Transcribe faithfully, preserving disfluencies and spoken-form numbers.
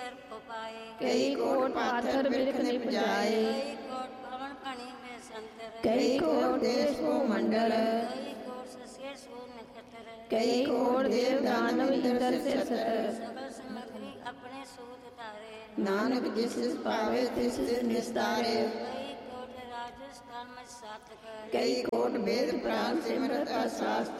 कर उपाय कई कोट पाथर बिरख निपजाए कई कोट पवन फणी में संतर कई कोट देश को मंडल कई कोट ससेर सो नक्षत्र कई कोट देव दानव इंद्र से सतर सकल सामग्री अपने सूत तारे नानक जिस जिस पावे तिस तिस निस्तारे कई कोट राजस्थान में सातक कई कोट वेद प्राण सिमरत शास्त्र